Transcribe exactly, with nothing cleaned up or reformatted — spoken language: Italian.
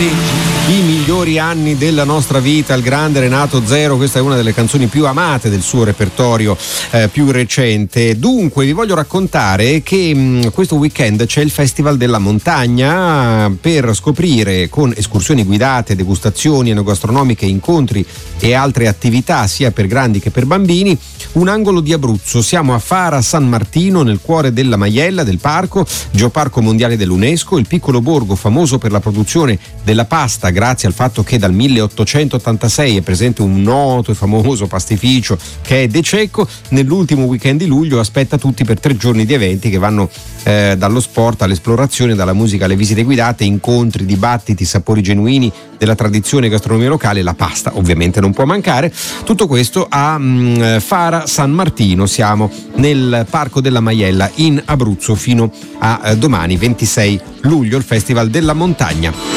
Zeri. I migliori anni della nostra vita, il grande Renato Zero, questa è una delle canzoni più amate del suo repertorio eh, più recente. Dunque vi voglio raccontare che mh, questo weekend c'è il Festival della Montagna per scoprire con escursioni guidate, degustazioni enogastronomiche, incontri e altre attività sia per grandi che per bambini un angolo di Abruzzo. Siamo a Fara San Martino, nel cuore della Maiella, del parco, geoparco mondiale dell'UNESCO, il piccolo borgo famoso per la produzione della pasta grazie al fatto che dal milleottocentottantasei è presente un noto e famoso pastificio che è De Cecco. Nell'ultimo weekend di luglio aspetta tutti per tre giorni di eventi che vanno eh, dallo sport all'esplorazione, dalla musica alle visite guidate, incontri, dibattiti, sapori genuini della tradizione gastronomia locale. La pasta ovviamente non può mancare. Tutto questo a mh, Fara San Martino. Siamo nel Parco della Maiella in Abruzzo fino a eh, domani ventisei luglio, il Festival della Montagna.